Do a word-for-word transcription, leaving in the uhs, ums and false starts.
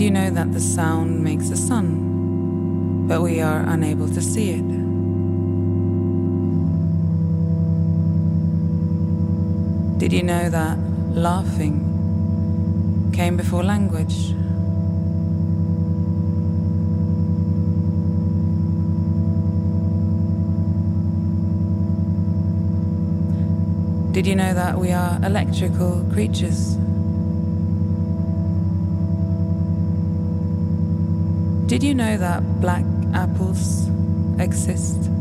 You know that the sound makes a sun, but we are unable to see it. Did you know that laughing came before language? Did you know that we are electrical creatures? Did you know that black apples exist?